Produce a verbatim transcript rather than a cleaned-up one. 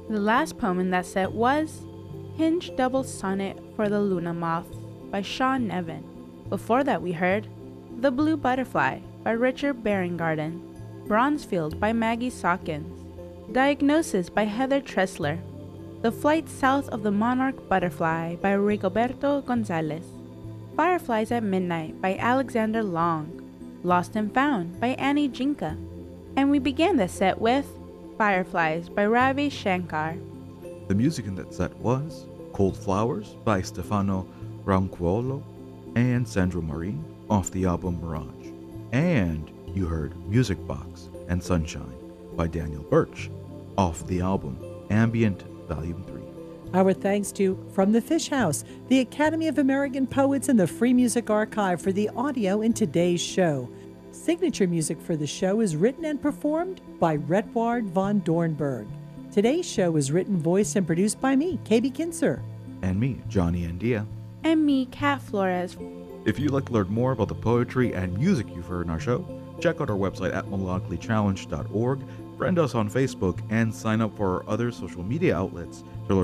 The last poem in that set was Hinge Double Sonnet for the Luna Moth by Sean Nevin. Before that we heard The Blue Butterfly by Richard Barengarden, Bronzefield by Maggie Sawkins, Diagnosis by Heather Tressler, The Flight South of the Monarch Butterfly by Rigoberto Gonzalez, Fireflies at Midnight by Alexander Long, Lost and Found by Annie Jinka, and we began the set with Fireflies by Ravi Shankar. The music in that set was Cold Flowers by Stefano Brancuolo and Sandro Marin off the album Mirage. And you heard Music Box and Sunshine by Daniel Birch off the album Ambient Volume three. Our thanks to From the Fish House, the Academy of American Poets, and the Free Music Archive for the audio in today's show. Signature music for the show is written and performed by Redward von Dornberg. Today's show was written, voiced, and produced by me, K B Kinzer. And me, Johnny Andia. And me, Kat Flores. If you'd like to learn more about the poetry and music you've heard in our show, check out our website at melodically challenged dot org, friend us on Facebook, and sign up for our other social media outlets to learn